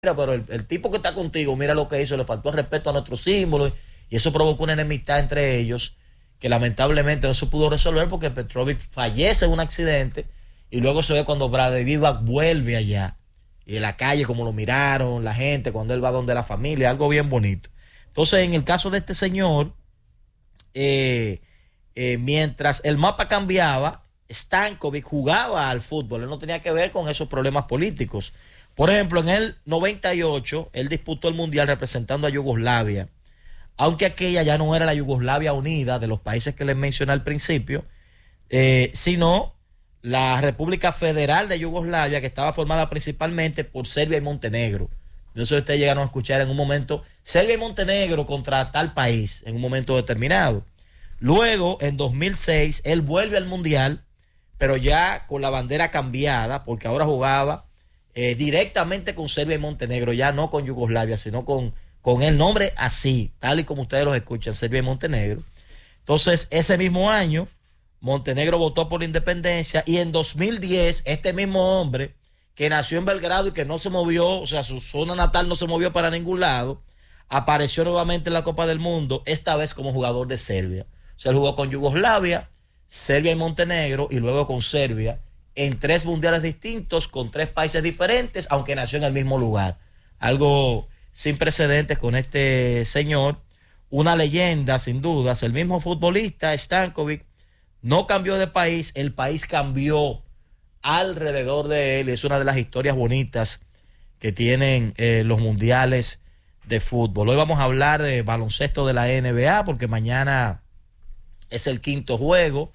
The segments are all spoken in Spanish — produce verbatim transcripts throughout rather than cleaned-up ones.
mira, pero el, el tipo que está contigo, mira lo que hizo, le faltó el respeto a nuestros símbolos, y eso provocó una enemistad entre ellos, que lamentablemente no se pudo resolver porque Petrovic fallece en un accidente, y luego se ve cuando Bradley Divac vuelve allá, y en la calle como lo miraron, la gente, cuando él va donde la familia, algo bien bonito. Entonces, en el caso de este señor, eh, eh, mientras el mapa cambiaba, Stankovic jugaba al fútbol, él no tenía que ver con esos problemas políticos. Por ejemplo, en el noventa y ocho, él disputó el Mundial representando a Yugoslavia, aunque aquella ya no era la Yugoslavia unida de los países que les mencioné al principio, eh, sino la República Federal de Yugoslavia, que estaba formada principalmente por Serbia y Montenegro. Entonces ustedes llegaron a escuchar en un momento Serbia y Montenegro contra tal país, en un momento determinado. Luego, en dos mil seis, él vuelve al Mundial, pero ya con la bandera cambiada, porque ahora jugaba Eh, directamente con Serbia y Montenegro, ya no con Yugoslavia, sino con, con el nombre así, tal y como ustedes los escuchan, Serbia y Montenegro. Entonces, ese mismo año, Montenegro votó por la independencia, y en dos mil diez, este mismo hombre, que nació en Belgrado y que no se movió, o sea, su zona natal no se movió para ningún lado, apareció nuevamente en la Copa del Mundo, esta vez como jugador de Serbia. O sea, él jugó con Yugoslavia, Serbia y Montenegro, y luego con Serbia, en tres mundiales distintos, con tres países diferentes, aunque nació en el mismo lugar. Algo sin precedentes con este señor, una leyenda sin dudas. El mismo futbolista, Stankovic, no cambió de país, el país cambió alrededor de él. Es una de las historias bonitas que tienen eh, los mundiales de fútbol. Hoy vamos a hablar de baloncesto de la N B A, porque mañana es el quinto juego.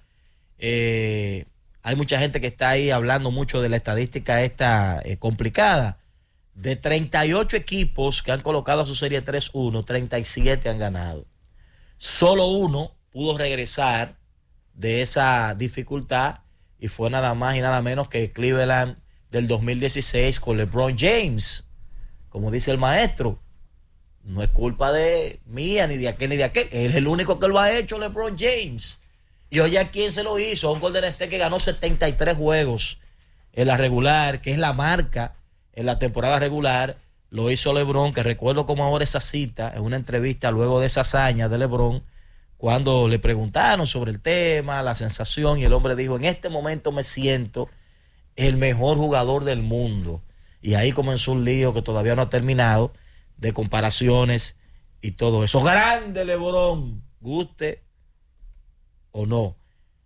Eh... Hay mucha gente que está ahí hablando mucho de la estadística esta eh, complicada. De treinta y ocho equipos que han colocado a su serie tres uno, treinta y siete han ganado. Solo uno pudo regresar de esa dificultad, y fue nada más y nada menos que Cleveland del dos mil dieciséis con LeBron James. Como dice el maestro, no es culpa de mía, ni de aquel, ni de aquel. Él es el único que lo ha hecho, LeBron James. Y oye, ¿a quién se lo hizo? A un Golden State que ganó setenta y tres juegos en la regular, que es la marca en la temporada regular. Lo hizo LeBron, que recuerdo como ahora esa cita en una entrevista luego de esa hazaña de LeBron, cuando le preguntaron sobre el tema, la sensación, y el hombre dijo: en este momento me siento el mejor jugador del mundo. Y ahí comenzó un lío que todavía no ha terminado, de comparaciones y todo eso. Grande LeBron, guste o no.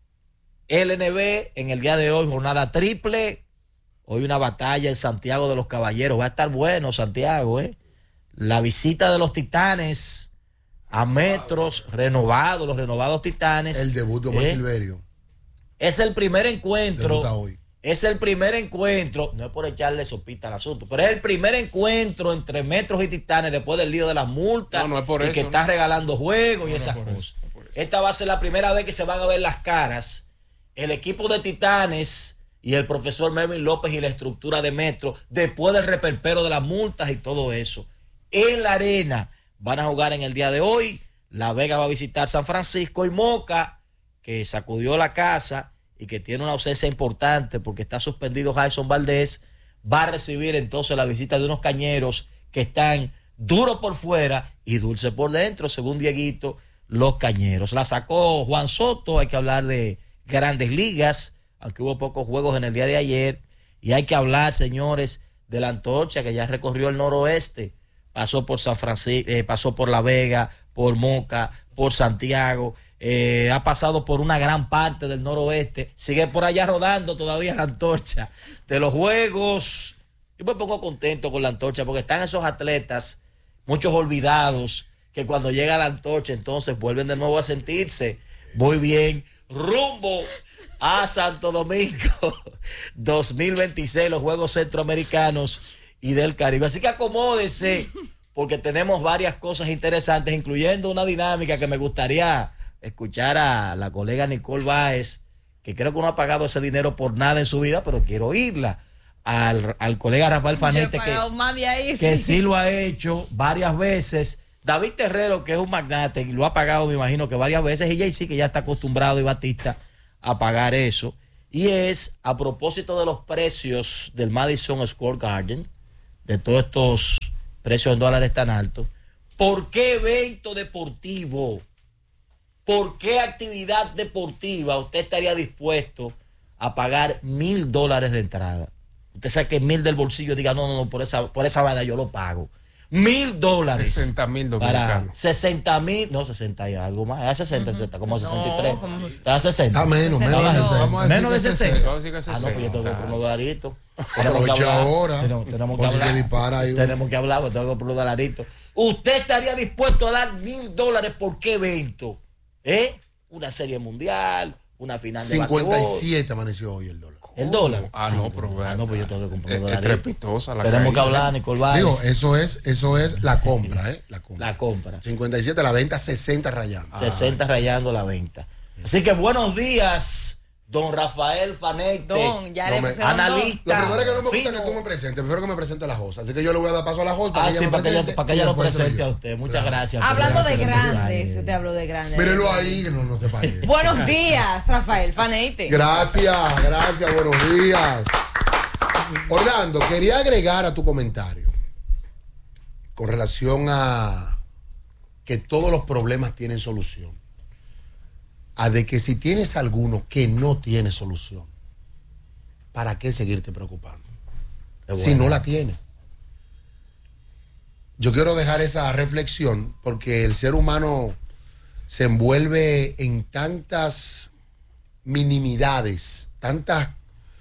L N B en el día de hoy, jornada triple. Hoy una batalla en Santiago de los Caballeros. Va a estar bueno, Santiago, ¿eh? La visita de los Titanes a Metros, renovados, los renovados Titanes. El debut de Omar ¿eh? Silverio. Es el primer encuentro. Debuta hoy. Es el primer encuentro, no es por echarle sopita al asunto, pero es el primer encuentro entre Metros y Titanes después del lío de las multas, no, no es por y eso, que ¿no? está regalando juegos y No, no esas es por cosas. eso, no es por eso. Esta va a ser la primera vez que se van a ver las caras el equipo de Titanes y el profesor Melvin López y la estructura de Metro después del reperpero de las multas y todo eso. En la arena van a jugar en el día de hoy. La Vega va a visitar San Francisco, y Moca, que sacudió la casa y que tiene una ausencia importante porque está suspendido Jason Valdés, va a recibir entonces la visita de unos Cañeros que están duros por fuera y dulce por dentro, según Dieguito, los Cañeros. La sacó Juan Soto. Hay que hablar de Grandes Ligas, aunque hubo pocos juegos en el día de ayer, y hay que hablar, señores, de la Antorcha, que ya recorrió el noroeste, pasó por San Francisco, eh, pasó por La Vega, por Moca, por Santiago, eh, ha pasado por una gran parte del noroeste, sigue por allá rodando todavía la Antorcha de los juegos. Yo me pongo contento con la Antorcha porque están esos atletas, muchos olvidados, que cuando llega la Antorcha entonces vuelven de nuevo a sentirse muy bien, rumbo a Santo Domingo dos mil veintiséis, los Juegos Centroamericanos y del Caribe. Así que acomódese, porque tenemos varias cosas interesantes, incluyendo una dinámica que me gustaría escuchar a la colega Nicole Báez, que creo que no ha pagado ese dinero por nada en su vida, pero quiero oírla. Al, al colega Rafael Fanete, que, ahí, que sí. sí lo ha hecho varias veces. David Terrero, que es un magnate, y lo ha pagado, me imagino que varias veces, y Jay-Z, que ya está acostumbrado, y Batista, a pagar eso. Y es a propósito de los precios del Madison Square Garden, de todos estos precios en dólares tan altos, ¿por qué evento deportivo, por qué actividad deportiva usted estaría dispuesto a pagar mil dólares de entrada? Usted saque mil del bolsillo y diga, no, no, no, por esa, por esa vaina yo lo pago. Mil dólares. sesenta mil dominicanos. sesenta mil, no, sesenta y algo más. Es sesenta, uh-huh. sesenta, como no, sesenta y tres. Como... Está a sesenta. Está menos, menos de sesenta. Menos de sesenta. Vamos a decir que sesenta. Ah, no, pues yo tengo que comprar unos dolaritos. Aprovecha ahora. Tenemos, tenemos que hablar. Dispara, tenemos que hablar, porque tengo que comprar unos dolaritos. ¿Usted estaría dispuesto a dar mil dólares por qué evento? ¿Eh? Una serie mundial, una final de cincuenta y siete amaneció hoy el dólar. ¿El dólar? Ah, sí, no, pero ah, no, pues yo tengo que comprar es, dólares. Es trepitosa la Tenemos caída. que hablar, Nicole Valls. Digo, eso es, eso es la compra, ¿eh? La compra. La compra. cincuenta y siete, la venta, sesenta rayando. sesenta rayando la venta. Así que buenos días, don Rafael Faneite. Don, ya no le me, analista. Lo primero es que no me gusta fino. que tú me presentes, prefiero que me presente la Josa. Así que yo le voy a dar paso a la Josa Ah, para sí, que ella para, me que ella, presente. para que ella lo después presente yo. a usted. Muchas Claro. gracias. Hablando de Gracias, grandes, usted habló de grandes. Mírelo ahí, que no, no se pare. Buenos días, Rafael Faneite. Gracias, gracias, buenos días. Orlando, quería agregar a tu comentario con relación a que todos los problemas tienen solución. A de que si tienes alguno que no tiene solución, ¿para qué seguirte preocupando? Bueno. Si no la tiene. Yo quiero dejar esa reflexión porque el ser humano se envuelve en tantas minimidades, tantas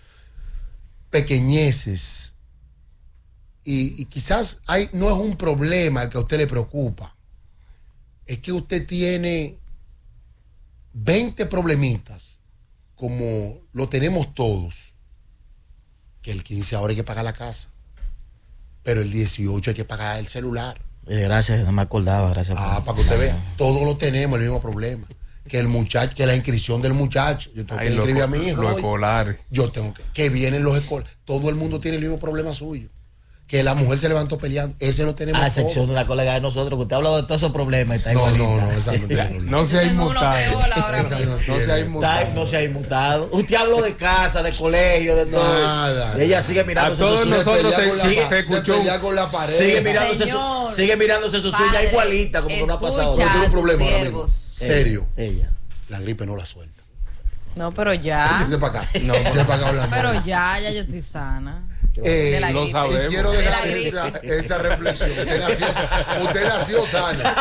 pequeñeces y, y quizás hay, no es un problema el que a usted le preocupa, es que usted tiene veinte problemitas como lo tenemos todos, que el quince ahora hay que pagar la casa, pero el dieciocho hay que pagar el celular. Eh, gracias, no me acordaba, gracias. Ah, por... para que usted vea, todos lo tenemos el mismo problema. Que el muchacho, que la inscripción del muchacho, yo tengo Ay, que inscribir a mi hijo. Los escolares. Yo tengo que, que vienen los escolares. Todo el mundo tiene el mismo problema suyo. Que la mujer se levantó peleando. Ese no tenemos. A excepción de una colega de nosotros, que usted ha hablado de todos esos problemas. Está no, igualita. no, no, esa no tiene problema. No se ha inmutado. No se ha inmutado. No se ha inmutado. Usted habló de casa, de colegio, de todo. Nada. Y ella sigue mirándose a todos sus nosotros se, la, sigue, se escuchó. Con la pared. Sigue mirándose, su, sigue mirándose sus uñas igualita, como que no ha pasado. No tiene un problema ahora mismo. Serio. Ella. La gripe no la suelta. No, pero ya. Para acá. No, para acá hablando. Pero ya, ya yo estoy sana. Eh, lo sabemos. Y quiero dejar de esa, esa reflexión. Usted nació, usted nació sana.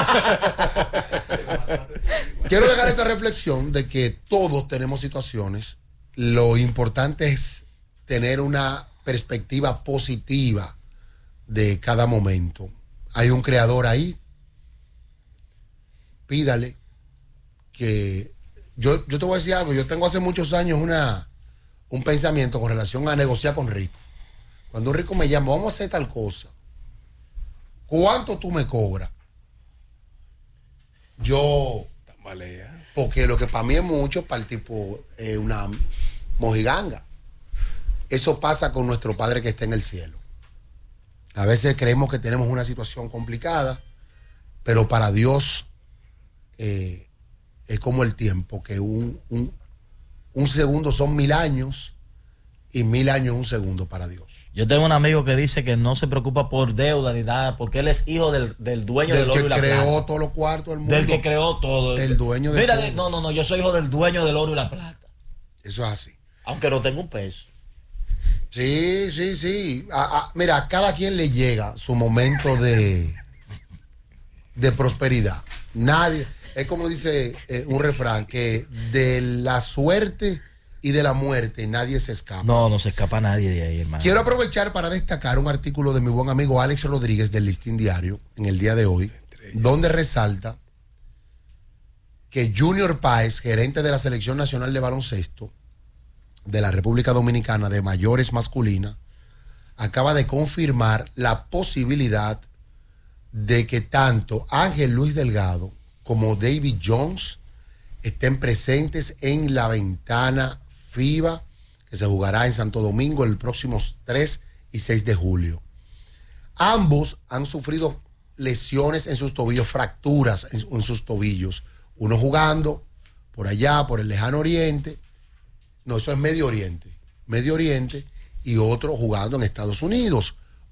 Quiero dejar esa reflexión de que todos tenemos situaciones. Lo importante es tener una perspectiva positiva de cada momento. Hay un creador ahí. Pídale que yo, yo te voy a decir algo. Yo tengo hace muchos años una, un pensamiento con relación a negociar con Rico. Cuando un rico me llama, vamos a hacer tal cosa, ¿cuánto tú me cobras? Yo, porque lo que para mí es mucho, para el tipo eh, una mojiganga. Eso pasa con nuestro Padre que está en el cielo. A veces creemos que tenemos una situación complicada, pero para Dios eh, es como el tiempo, que un, un, un segundo son mil años y mil años es un segundo para Dios. Yo tengo un amigo que dice que no se preocupa por deuda ni nada, porque él es hijo del, del dueño del, del oro y la plata. Del que creó todos los cuartos del mundo. Del que creó todo. El dueño de Mira, todo. De, no, no, no, yo soy hijo del dueño del oro y la plata. Eso es así. Aunque no tengo un peso. Sí, sí, sí. A, a, mira, a cada quien le llega su momento de, de prosperidad. Nadie, es como dice eh, un refrán, que de la suerte y de la muerte nadie se escapa. No, no se escapa nadie de ahí, hermano. Quiero aprovechar para destacar un artículo de mi buen amigo Alex Rodríguez del Listín Diario en el día de hoy, donde resalta que Junior Páez, gerente de la Selección Nacional de Baloncesto de la República Dominicana de mayores masculina, acaba de confirmar la posibilidad de que tanto Ángel Luis Delgado como David Jones estén presentes en la ventana FIBA que se jugará en Santo Domingo el próximo tres y seis de julio. Ambos han sufrido lesiones en sus tobillos, fracturas en, en sus tobillos. Uno jugando por allá, por el lejano oriente. No, eso es Medio Oriente. Medio Oriente. Y otro jugando en Estados Unidos.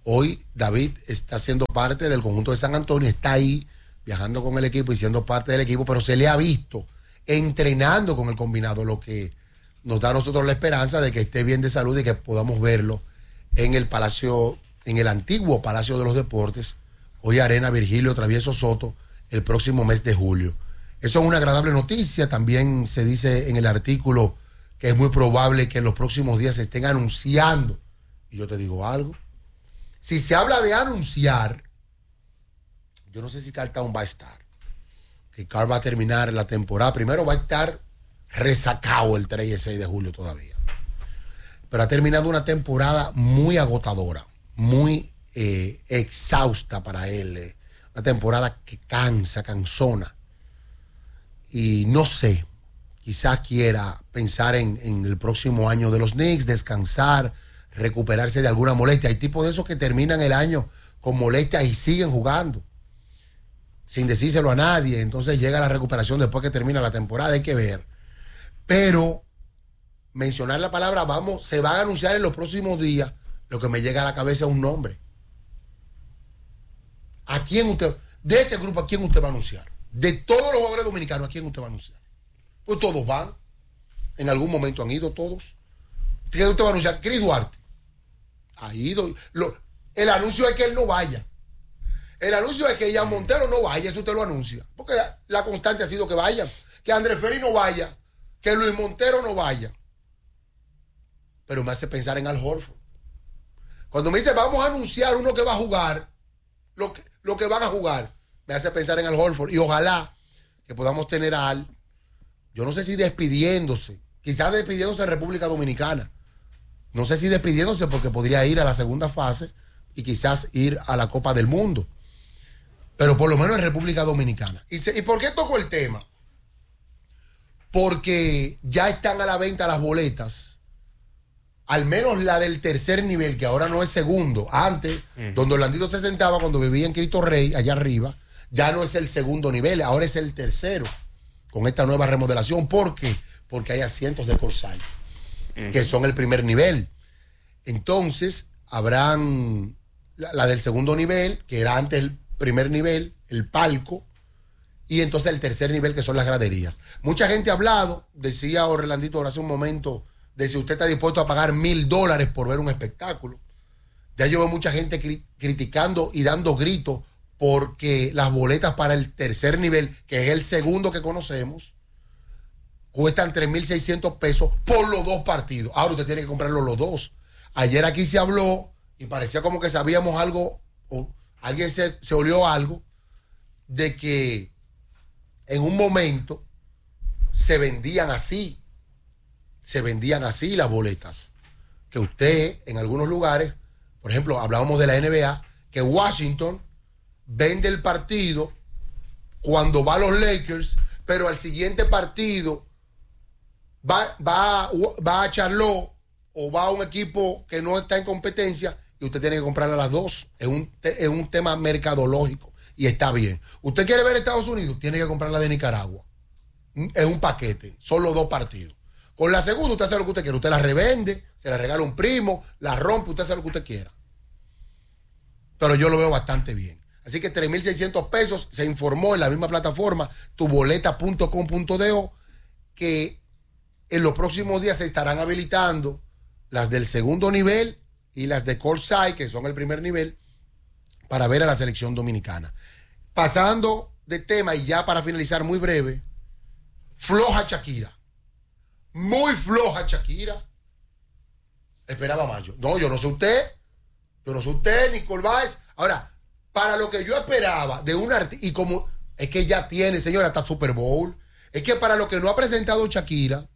Hoy David está siendo parte del conjunto de San Antonio, está ahí viajando con el equipo y siendo parte del equipo, pero se le ha visto entrenando con el combinado, lo que nos da a nosotros la esperanza de que esté bien de salud y que podamos verlo en el Palacio, en el antiguo Palacio de los Deportes, hoy Arena Virgilio Travieso Soto, el próximo mes de julio. Eso es una agradable noticia. También se dice en el artículo que es muy probable que en los próximos días se estén anunciando. Y yo te digo algo. Si se habla de anunciar, yo no sé si Carl Town va a estar. Que Carl va a terminar la temporada. Primero va a estar resacado el tres y el seis de julio todavía. Pero ha terminado una temporada muy agotadora, muy eh, exhausta para él. Eh. Una temporada que cansa, cansona. Y no sé, quizás quiera pensar en, en el próximo año de los Knicks, descansar, recuperarse de alguna molestia. Hay tipos de esos que terminan el año con molestias y siguen jugando, sin decírselo a nadie. Entonces llega la recuperación después que termina la temporada, hay que ver. Pero mencionar la palabra vamos, se va a anunciar en los próximos días. Lo que me llega a la cabeza es un nombre. ¿A quién usted, de ese grupo, a quién usted va a anunciar? De todos los jugadores dominicanos, ¿a quién usted va a anunciar? Pues todos van. En algún momento han ido todos. ¿Quién usted va a anunciar? Chris Duarte. Ha ido. Lo, el anuncio es que él no vaya. El anuncio es que Ian Montero no vaya, eso usted lo anuncia. Porque la, la constante ha sido que vayan. Que Andrés Félix no vaya. Que Luis Montero no vaya. Pero me hace pensar en Al Horford. Cuando me dice vamos a anunciar uno que va a jugar, lo que, lo que van a jugar, me hace pensar en Al Horford. Y ojalá que podamos tener a Al, yo no sé si despidiéndose, quizás despidiéndose en República Dominicana. No sé si despidiéndose porque podría ir a la segunda fase y quizás ir a la Copa del Mundo. Pero por lo menos en República Dominicana. ¿Y, se, ¿y por qué toco el tema? Porque ya están a la venta las boletas, al menos la del tercer nivel, que ahora no es segundo. Antes, mm. donde Orlandito se sentaba cuando vivía en Cristo Rey, allá arriba, ya no es el segundo nivel, ahora es el tercero, con esta nueva remodelación. ¿Por qué? Porque hay asientos de Corsair, mm. que son el primer nivel. Entonces, habrán la, la del segundo nivel, que era antes el primer nivel, el palco, y entonces el tercer nivel, que son las graderías. Mucha gente ha hablado, decía Orlandito ahora hace un momento, de si usted está dispuesto a pagar mil dólares por ver un espectáculo. Ya yo veo mucha gente cri- criticando y dando gritos porque las boletas para el tercer nivel, que es el segundo que conocemos, cuestan tres mil seiscientos pesos por los dos partidos. Ahora usted tiene que comprarlos los dos. Ayer aquí se habló y parecía como que sabíamos algo, o alguien se, se olió algo, de que en un momento se vendían así, se vendían así las boletas. Que usted, en algunos lugares, por ejemplo, hablábamos de la N B A, que Washington vende el partido cuando va a los Lakers, pero al siguiente partido va, va, va a Charlotte o va a un equipo que no está en competencia y usted tiene que comprarle a las dos. Es un, es un tema mercadológico y está bien. Usted quiere ver Estados Unidos, tiene que comprar la de Nicaragua. Es un paquete, son los dos partidos. Con la segunda usted hace lo que usted quiere, usted la revende, se la regala a un primo, la rompe, usted hace lo que usted quiera. Pero yo lo veo bastante bien. Así que tres mil seiscientos pesos, se informó en la misma plataforma, tuboleta punto com punto do, que en los próximos días se estarán habilitando las del segundo nivel y las de Corsair, que son el primer nivel, para ver a la selección dominicana. Pasando de tema y ya para finalizar muy breve, floja Shakira. Muy floja Shakira. Esperaba más yo. No, yo no sé usted. Yo no sé usted, Nicole Báez. Ahora, para lo que yo esperaba de un artista, y como es que ya tiene, señora, hasta Super Bowl, es que para lo que no ha presentado Shakira,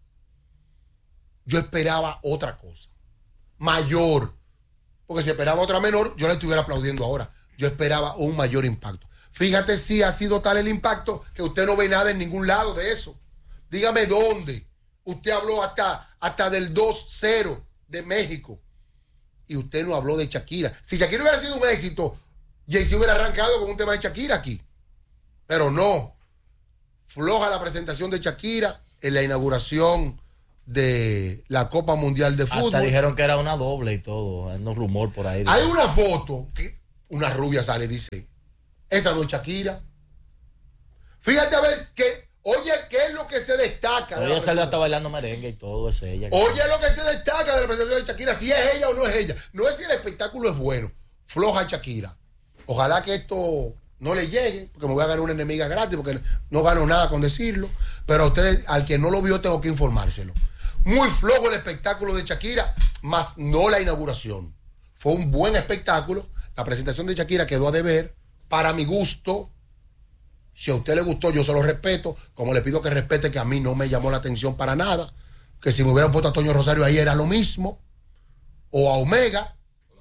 yo esperaba otra cosa. Mayor. Porque si esperaba otra menor, yo le estuviera aplaudiendo ahora. Yo esperaba un mayor impacto. Fíjate si ha sido tal el impacto que usted no ve nada en ningún lado de eso. Dígame dónde. Usted habló hasta, hasta del dos cero de México y usted no habló de Shakira. Si Shakira hubiera sido un éxito, Jay-Z hubiera arrancado con un tema de Shakira aquí. Pero no. Floja la presentación de Shakira en la inauguración de la Copa Mundial de Fútbol. Hasta dijeron que era una doble y todo. Hay un rumor por ahí. Hay una foto que una rubia sale y dice, esa no es Shakira. Fíjate a ver que, oye, ¿qué es lo que se destaca? Pero ella salió hasta bailando merengue y todo, es ella. Oye, lo que se destaca de la presentación de Shakira, si es ella o no es ella. No es si el espectáculo es bueno. Floja Shakira. Ojalá que esto no le llegue, porque me voy a ganar una enemiga gratis, porque no gano nada con decirlo. Pero a ustedes, al que no lo vio, tengo que informárselo. Muy flojo el espectáculo de Shakira, más no la inauguración. Fue un buen espectáculo. La presentación de Shakira quedó a deber, para mi gusto. Si a usted le gustó, yo se lo respeto. Como le pido que respete que a mí no me llamó la atención para nada. Que si me hubieran puesto a Toño Rosario ahí era lo mismo. O a Omega.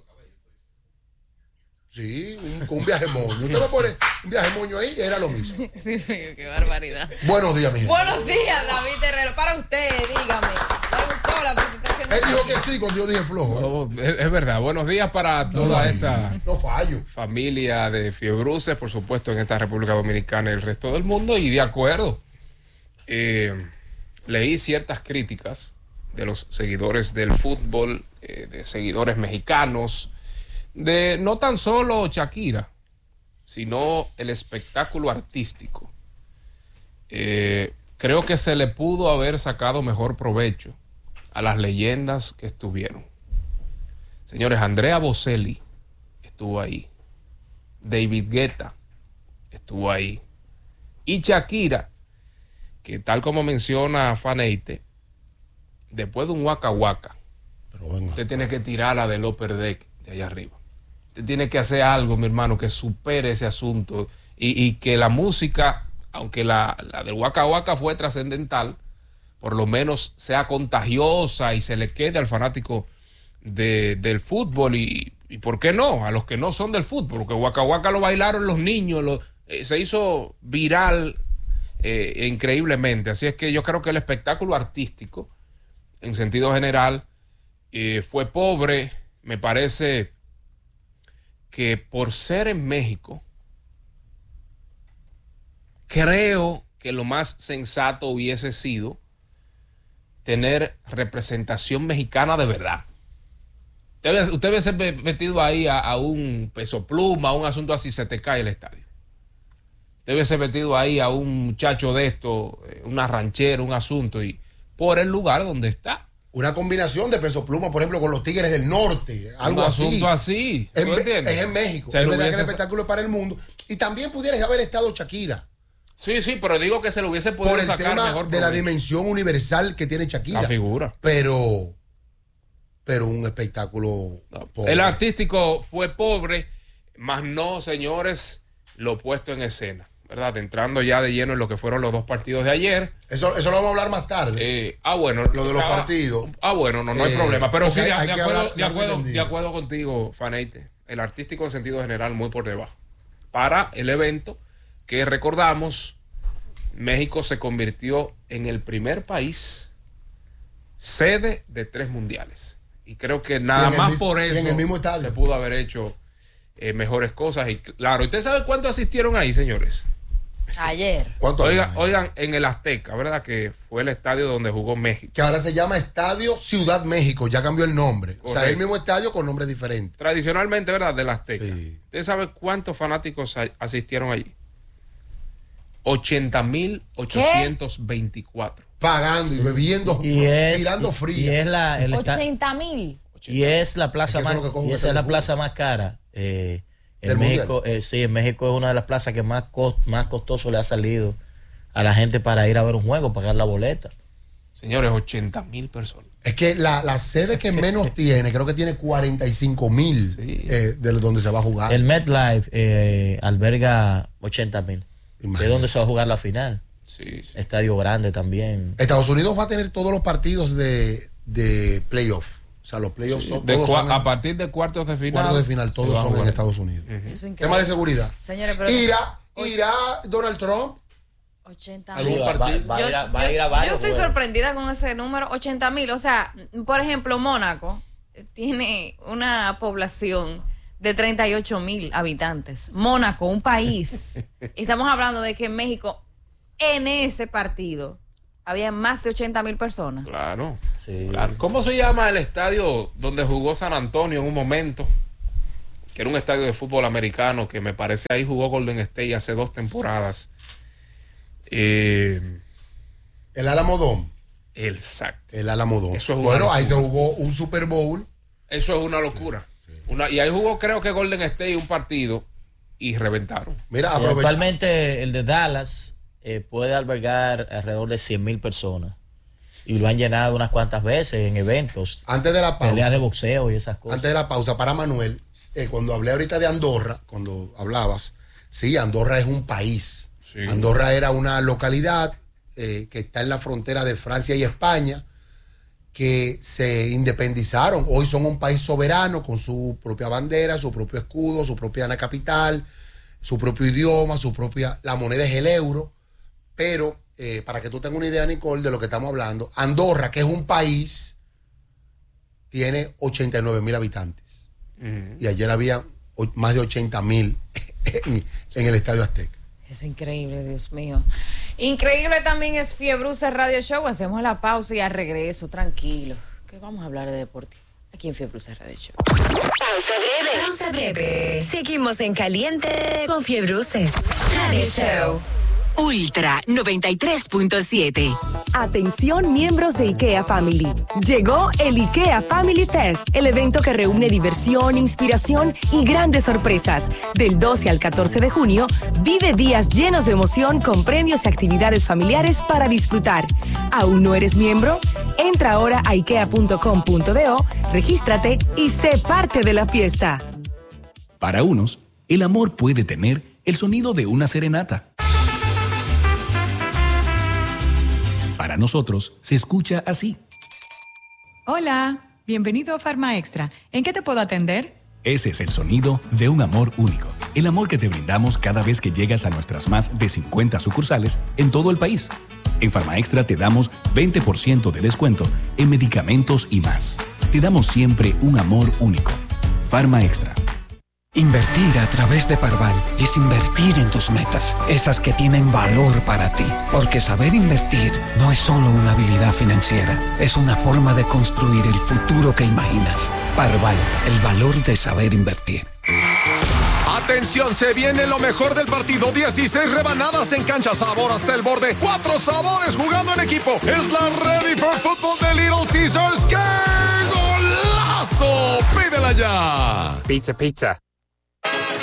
Sí, un, un viaje moño. Usted me pone un viaje moño ahí, era lo mismo. Dios mío, qué barbaridad. Buenos días, mi gente. Buenos días, David Herrero. Para usted, dígame. ¿Le gustó la presentación? Él dijo que sí cuando yo dije flojo. No, es, es verdad. Buenos días para toda no, esta no fallo. familia de fiebruces, por supuesto, en esta República Dominicana y el resto del mundo. Y de acuerdo, eh, leí ciertas críticas de los seguidores del fútbol, eh, de seguidores mexicanos, de no tan solo Shakira, sino el espectáculo artístico. Eh, creo que se le pudo haber sacado mejor provecho a las leyendas que estuvieron. Señores, Andrea Bocelli estuvo ahí, David Guetta estuvo ahí, y Shakira, que tal como menciona Faneite, después de un Waka Waka, usted tiene que tirarla del upper deck de allá arriba. Usted tiene que hacer algo, mi hermano, que supere ese asunto y, y que la música, aunque la, la del Waka Waka fue trascendental, por lo menos sea contagiosa y se le quede al fanático de, del fútbol y, y ¿por qué no? A los que no son del fútbol, porque Waka Waka lo bailaron los niños, lo, eh, se hizo viral eh, increíblemente. Así es que yo creo que el espectáculo artístico, en sentido general, eh, fue pobre. Me parece que por ser en México, creo que lo más sensato hubiese sido tener representación mexicana de verdad. Usted, usted hubiese metido ahí a, a un Peso Pluma, a un asunto así, se te cae el estadio. Usted hubiese metido ahí a un muchacho de esto, una ranchera, un asunto, y por el lugar donde está. Una combinación de Peso Pluma, por ejemplo, con los Tigres del Norte, algo un así. asunto así. En, es en México. Se es lo verdad que hubiese... el espectáculo es para el mundo. Y también pudiera haber estado Shakira. Sí, sí, pero digo que se lo hubiese podido por el sacar tema mejor de la dimensión universal que tiene Shakira. La figura. Pero, pero un espectáculo no, pobre. El artístico fue pobre, más no, señores, lo puesto en escena, ¿verdad? Entrando ya de lleno en lo que fueron los dos partidos de ayer. Eso, eso lo vamos a hablar más tarde. Eh, ah, bueno. Lo de los ah, partidos. Ah, bueno, no, no hay eh, problema. Pero sí, de, hay de, que acuerdo, hablar, de, acuerdo, entendido. de acuerdo contigo, Faneite. El artístico en sentido general muy por debajo. Para el evento que recordamos, México se convirtió en el primer país sede de tres mundiales. Y creo que nada más el, por eso en el mismo estadio. se pudo haber hecho eh, mejores cosas. Y claro, ¿usted sabe cuánto asistieron ahí, señores? Ayer. ¿Cuánto? Oigan, oigan, en el Azteca, ¿verdad? Que fue el estadio donde jugó México. Que ahora se llama Estadio Ciudad México, ya cambió el nombre. Correcto. O sea, es el mismo estadio con nombre diferente. Tradicionalmente, ¿verdad? Del Azteca. Sí. ¿Usted sabe cuántos fanáticos asistieron allí? ochenta mil ochocientos veinticuatro. Pagando y bebiendo, y es, tirando y, fría. y es la, el esta- ochenta mil. y es la plaza Es que eso más, es lo que coge y un esa es la teléfono. plaza más cara. Eh, ¿Del en México, eh, sí, en México es una de las plazas que más, cost, más costoso le ha salido a la gente para ir a ver un juego, pagar la boleta. Señores, ochenta mil personas. Es que la, la sede que menos tiene, creo que tiene cuarenta y cinco mil Sí. eh, de donde se va a jugar. El MetLife eh, alberga ochenta mil. De Imagínese. donde se va a jugar la final. Sí, sí. Estadio grande también. Estados Unidos va a tener todos los partidos de, de playoff. O sea, los playoffs Sí, son, de todos cua- son en- a partir de cuartos de final. cuartos de final, se todos va a son en jugar. Estados Unidos. Ujú. Eso es Tema de increíble. seguridad. Señores, pero Irá, irá Donald Trump. ochenta ¿Algún mil. va, partido? va a ir a, Yo- va a ir a yo- varios yo estoy juegos. sorprendida con ese número, ochenta mil. O sea, por ejemplo, Mónaco tiene una población de treinta y ocho mil habitantes. Mónaco, un país. Estamos hablando de que en México, en ese partido, había más de ochenta mil personas. Claro, Sí. claro. ¿Cómo se llama el estadio donde jugó San Antonio en un momento? Que era un estadio de fútbol americano que me parece ahí jugó Golden State hace dos temporadas. Eh, El Alamo Dome. exacto. El Alamo Dome. Eso es una bueno, ahí se locura. jugó un Super Bowl. Eso es una locura. Una, y ahí jugó creo que Golden State un partido y reventaron. Mira, Sí, aprovecha. actualmente el de Dallas eh, puede albergar alrededor de cien mil personas. Y lo han llenado unas cuantas veces en eventos, Antes de la peleas de pausa. boxeo y esas cosas. Antes de la pausa, para Manuel, eh, cuando hablé ahorita de Andorra, cuando hablabas, sí, Andorra es un país. Sí. Andorra era una localidad eh, que está en la frontera de Francia y España, que se independizaron. Hoy son un país soberano con su propia bandera, su propio escudo, su propia capital, su propio idioma, su propia, la moneda es el euro. Pero eh, para que tú tengas una idea, Nicole, de lo que estamos hablando, Andorra, que es un país, tiene ochenta y nueve mil habitantes. Uh-huh. Y ayer había o- más de ochenta mil en, en el Estadio Azteca. Es increíble, Dios mío. Increíble también es Fiebruce Radio Show. Hacemos la pausa y al regreso, tranquilo, que vamos a hablar de deporte aquí en Fiebruce Radio Show. Pausa breve. Pausa breve. Seguimos en caliente con Fiebruces Radio Show. Ultra noventa y tres punto siete. Atención miembros de IKEA Family. Llegó el IKEA Family Fest, el evento que reúne diversión, inspiración y grandes sorpresas. Del doce al catorce de junio, vive días llenos de emoción con premios y actividades familiares para disfrutar. ¿Aún no eres miembro? Entra ahora a ikea punto com punto do, regístrate y sé parte de la fiesta. Para unos, el amor puede tener el sonido de una serenata. Para nosotros, se escucha así. Hola, bienvenido a Farma Extra. ¿En qué te puedo atender? Ese es el sonido de un amor único. El amor que te brindamos cada vez que llegas a nuestras más de cincuenta sucursales en todo el país. En Farma Extra te damos veinte por ciento de descuento en medicamentos y más. Te damos siempre un amor único. Farma Extra. Invertir a través de Parval es invertir en tus metas, esas que tienen valor para ti. Porque saber invertir no es solo una habilidad financiera, es una forma de construir el futuro que imaginas. Parval, el valor de saber invertir. Atención, se viene lo mejor del partido. dieciséis rebanadas en cancha, sabor hasta el borde. Cuatro sabores jugando en equipo. Es la Ready for Football de Little Caesars. ¡Qué golazo! Pídela ya. Pizza, pizza.